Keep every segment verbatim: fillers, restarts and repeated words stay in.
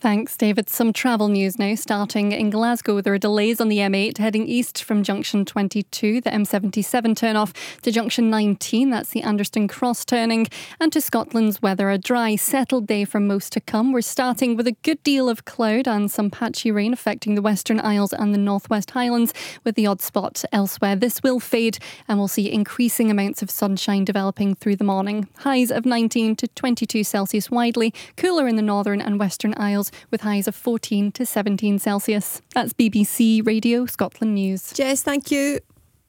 Thanks, David. Some travel news now. Starting in Glasgow, there are delays on the M eight heading east from junction twenty-two, the M seventy-seven turn-off, to junction nineteen, that's the Anderston Cross turning, and to Scotland's weather. A dry, settled day for most to come. We're starting with a good deal of cloud and some patchy rain affecting the Western Isles and the North West Highlands, with the odd spot elsewhere. This will fade and we'll see increasing amounts of sunshine developing through the morning. Highs of nineteen to twenty-two Celsius widely, cooler in the Northern and Western Isles, with highs of fourteen to seventeen Celsius. That's B B C Radio Scotland News. Jess, thank you.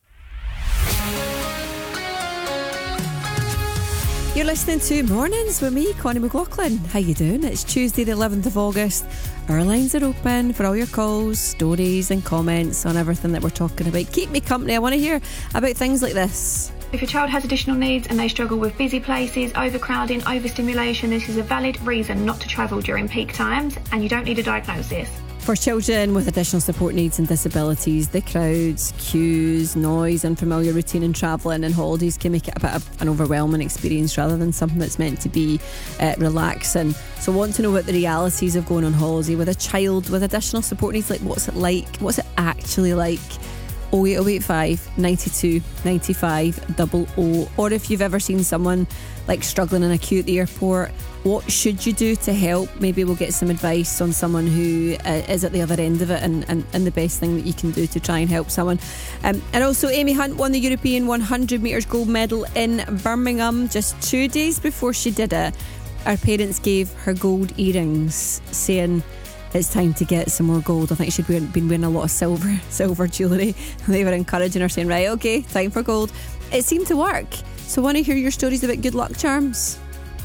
You're listening to Mornings with me, Connie McLaughlin. How you doing? It's Tuesday the eleventh of August. Our lines are open for all your calls, stories and comments on everything that we're talking about. Keep me company. I want to hear about things like this. If your child has additional needs and they struggle with busy places, overcrowding, overstimulation, this is a valid reason not to travel during peak times, and you don't need a diagnosis. For children with additional support needs and disabilities, the crowds, queues, noise, unfamiliar routine and travelling and holidays can make it a bit of an overwhelming experience rather than something that's meant to be uh, relaxing. So want to know what the realities of going on holiday with a child with additional support needs, like what's it like? What's it actually like? oh eight oh eight five, nine two, nine five, double oh. Or if you've ever seen someone like struggling in a queue at the airport, what should you do to help? Maybe we'll get some advice on someone who uh, is at the other end of it and, and, and the best thing that you can do to try and help someone. Um, and also Amy Hunt won the European one hundred metres gold medal in Birmingham just two days before she did it. Her parents gave her gold earrings, saying it's time to get some more gold. I think she'd been wearing a lot of silver silver jewellery. They were encouraging her, saying, right, okay, time for gold. It seemed to work. So I want to hear your stories about good luck charms.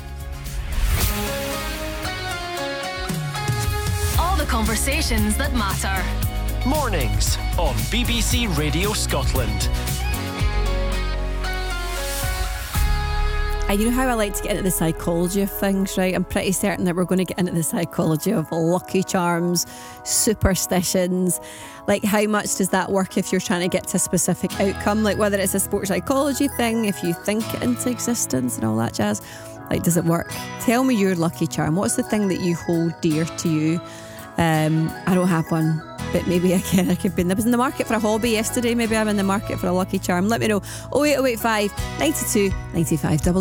All the conversations that matter. Mornings on B B C Radio Scotland. And you know how I like to get into the psychology of things, right? I'm pretty certain that we're going to get into the psychology of lucky charms, superstitions. Like, how much does that work if you're trying to get to a specific outcome? Like, whether it's a sports psychology thing, if you think it into existence and all that jazz. Like, does it work? Tell me your lucky charm. What's the thing that you hold dear to you? Um, I don't have one, but maybe again I could be. I was in the market for a hobby yesterday. Maybe I'm in the market for a lucky charm. Let me know. oh eight oh eight five, nine two, nine five, double